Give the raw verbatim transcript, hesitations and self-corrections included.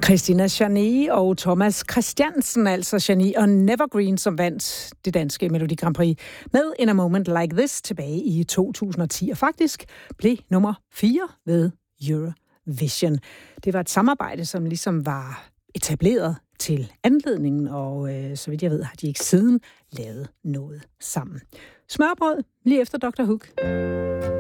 Christina Charney og Thomas Christiansen, altså Charney og Nevergreen, som vandt det danske Melodi Grand Prix med In a Moment Like This tilbage i to tusind og ti, og faktisk blev nummer fire ved Eurovision. Det var et samarbejde, som ligesom var etableret til anledningen, og øh, så vidt jeg ved, har de ikke siden lavet noget sammen. Smørbrød lige efter doktor Hook.